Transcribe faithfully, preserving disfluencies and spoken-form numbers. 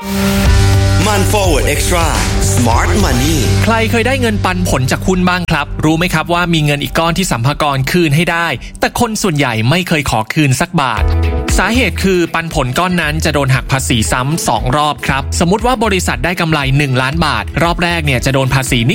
มัน Forward Extra Smart Money ใครเคยได้เงินปันผลจากหุ้นบ้างครับรู้ไหมครับว่ามีเงินอีกก้อนที่สรรพากรคืนให้ได้แต่คนส่วนใหญ่ไม่เคยขอคืนสักบาทสาเหตุคือปันผลก้อนนั้นจะโดนหักภาษีซ้ำสองรอบครับสมมุติว่าบริษัทได้กำไรหนึ่งล้านบาทรอบแรกเนี่ยจะโดนภาษี